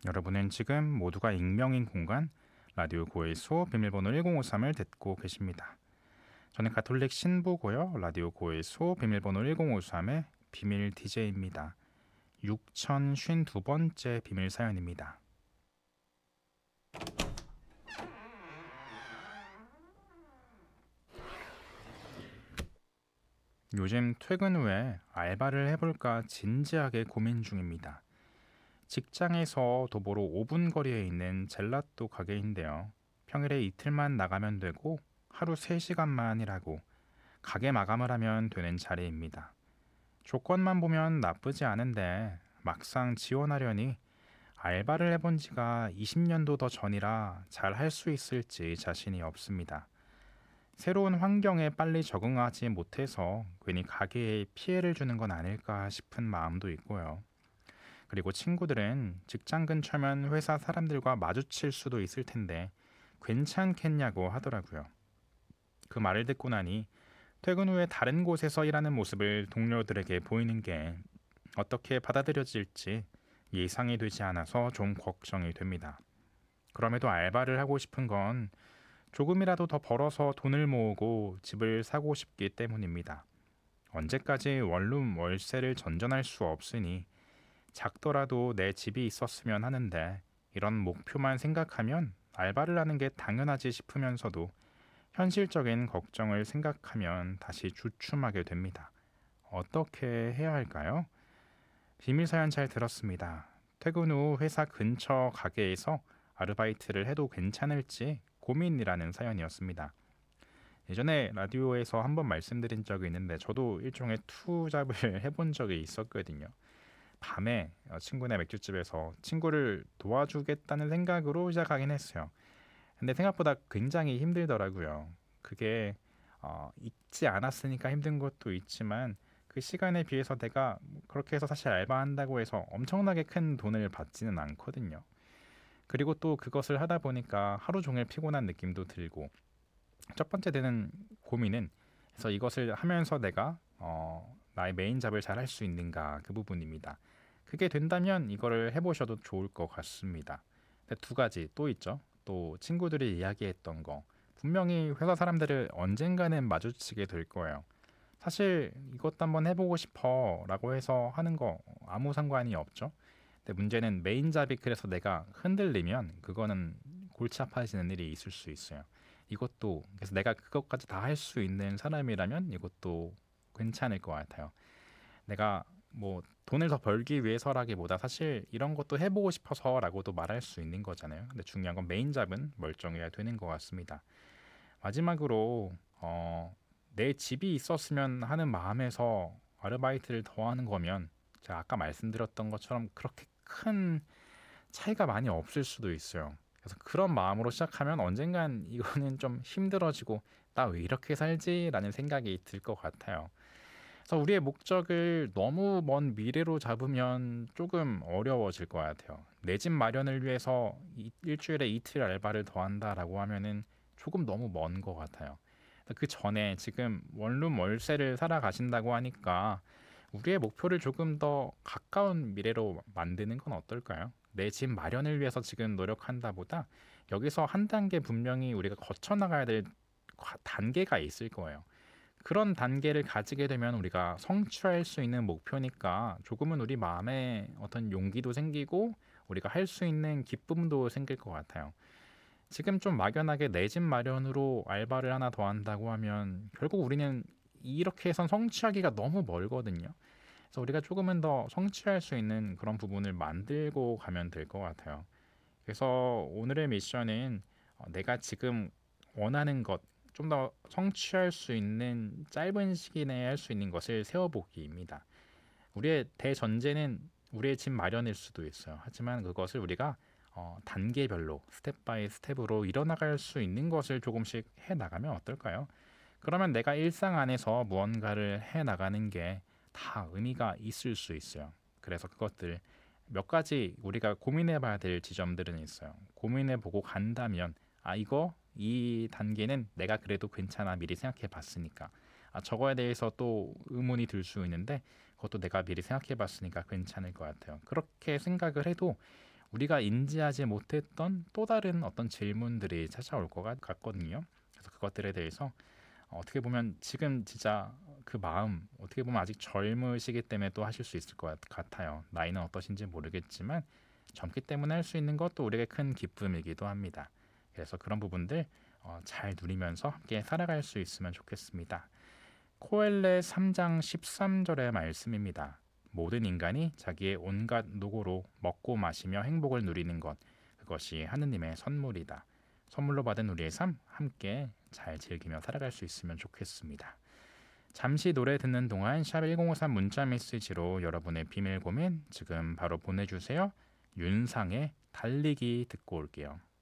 여러분은 지금 모두가 익명인 공간 라디오 고일소 비밀번호 1053을 듣고 계십니다. 저는 가톨릭 신부고요. 라디오 고일소 비밀번호 1053의 비밀 DJ입니다. 6052번째 비밀 사연입니다. 요즘 퇴근 후에 알바를 해볼까 진지하게 고민 중입니다. 직장에서 도보로 5분 거리에 있는 젤라또 가게인데요. 평일에 이틀만 나가면 되고 하루 3시간만 일하고 가게 마감을 하면 되는 자리입니다. 조건만 보면 나쁘지 않은데 막상 지원하려니 알바를 해본 지가 20년도 더 전이라 잘 할 수 있을지 자신이 없습니다. 새로운 환경에 빨리 적응하지 못해서 괜히 가게에 피해를 주는 건 아닐까 싶은 마음도 있고요. 그리고 친구들은 직장 근처면 회사 사람들과 마주칠 수도 있을 텐데 괜찮겠냐고 하더라고요. 그 말을 듣고 나니 퇴근 후에 다른 곳에서 일하는 모습을 동료들에게 보이는 게 어떻게 받아들여질지 예상이 되지 않아서 좀 걱정이 됩니다. 그럼에도 알바를 하고 싶은 건 조금이라도 더 벌어서 돈을 모으고 집을 사고 싶기 때문입니다. 언제까지 원룸 월세를 전전할 수 없으니 작더라도 내 집이 있었으면 하는데 이런 목표만 생각하면 알바를 하는 게 당연하지 싶으면서도 현실적인 걱정을 생각하면 다시 주춤하게 됩니다. 어떻게 해야 할까요? 비밀 사연 잘 들었습니다. 퇴근 후 회사 근처 가게에서 아르바이트를 해도 괜찮을지 고민이라는 사연이었습니다. 예전에 라디오에서 한번 말씀드린 적이 있는데 저도 일종의 투잡을 해본 적이 있었거든요. 밤에 친구네 맥주집에서 친구를 도와주겠다는 생각으로 시작하긴 했어요. 근데 생각보다 굉장히 힘들더라고요. 그게 있지 않았으니까 힘든 것도 있지만 그 시간에 비해서 내가 그렇게 해서 사실 알바한다고 해서 엄청나게 큰 돈을 받지는 않거든요. 그리고 또 그것을 하다 보니까 하루 종일 피곤한 느낌도 들고 첫 번째 되는 고민은 그래서 이것을 하면서 내가 나의 메인 잡을 잘 할 수 있는가 그 부분입니다. 그게 된다면 이거를 해보셔도 좋을 것 같습니다. 근데 두 가지 또 있죠. 또 친구들이 이야기했던 거 분명히 회사 사람들을 언젠가는 마주치게 될 거예요. 사실 이것도 한번 해보고 싶어 라고 해서 하는 거 아무 상관이 없죠. 근데 문제는 메인 잡이 그래서 내가 흔들리면 그거는 골치 아파지는 일이 있을 수 있어요. 이것도 그래서 내가 그것까지 다 할 수 있는 사람이라면 이것도 괜찮을 것 같아요. 내가 뭐 돈을 더 벌기 위해서라기보다 사실 이런 것도 해보고 싶어서라고도 말할 수 있는 거잖아요. 근데 중요한 건 메인 잡은 멀쩡해야 되는 것 같습니다. 마지막으로 내 집이 있었으면 하는 마음에서 아르바이트를 더 하는 거면 제가 아까 말씀드렸던 것처럼 그렇게 큰 차이가 많이 없을 수도 있어요. 그래서 그런 마음으로 시작하면 언젠간 이거는 좀 힘들어지고 나 왜 이렇게 살지라는 생각이 들 것 같아요. 그래서 우리의 목적을 너무 먼 미래로 잡으면 조금 어려워질 것 같아요. 내 집 마련을 위해서 일주일에 이틀 알바를 더 한다라고 하면은 조금 너무 먼 것 같아요. 그 전에 지금 원룸 월세를 살아가신다고 하니까 우리의 목표를 조금 더 가까운 미래로 만드는 건 어떨까요? 내 집 마련을 위해서 지금 노력한다 보다 여기서 한 단계 분명히 우리가 거쳐 나가야 될 단계가 있을 거예요. 그런 단계를 가지게 되면 우리가 성취할 수 있는 목표니까 조금은 우리 마음에 어떤 용기도 생기고 우리가 할 수 있는 기쁨도 생길 것 같아요. 지금 좀 막연하게 내 집 마련으로 알바를 하나 더 한다고 하면 결국 우리는 이렇게 해선 성취하기가 너무 멀거든요. 그래서 우리가 조금은 더 성취할 수 있는 그런 부분을 만들고 가면 될 것 같아요. 그래서 오늘의 미션은 내가 지금 원하는 것, 좀 더 성취할 수 있는 짧은 시기 내에 할 수 있는 것을 세워보기입니다. 우리의 대전제는 우리의 집 마련일 수도 있어요. 하지만 그것을 우리가 단계별로 스텝 바이 스텝으로 이뤄나갈 수 있는 것을 조금씩 해 나가면 어떨까요? 그러면 내가 일상 안에서 무언가를 해 나가는 게 다 의미가 있을 수 있어요. 그래서 그것들 몇 가지 우리가 고민해 봐야 될 지점들은 있어요. 고민해 보고 간다면 이거 이 단계는 내가 그래도 괜찮아 미리 생각해 봤으니까 저거에 대해서 또 의문이 들 수 있는데 그것도 내가 미리 생각해 봤으니까 괜찮을 것 같아요. 그렇게 생각을 해도 우리가 인지하지 못했던 또 다른 어떤 질문들이 찾아올 것 같거든요. 그래서 그것들에 대해서 어떻게 보면 지금 진짜 그 마음 어떻게 보면 아직 젊으시기 때문에 또 하실 수 있을 것 같아요. 나이는 어떠신지 모르겠지만 젊기 때문에 할 수 있는 것도 우리에게 큰 기쁨이기도 합니다. 그래서 그런 부분들 잘 누리면서 함께 살아갈 수 있으면 좋겠습니다. 코엘레 3장 13절의 말씀입니다. 모든 인간이 자기의 온갖 노고로 먹고 마시며 행복을 누리는 것, 그것이 하느님의 선물이다. 선물로 받은 우리의 삶 함께 잘 즐기며 살아갈 수 있으면 좋겠습니다. 잠시 노래 듣는 동안 샵 1053 문자 메시지로 여러분의 비밀 고민 지금 바로 보내주세요. 윤상의 달리기 듣고 올게요.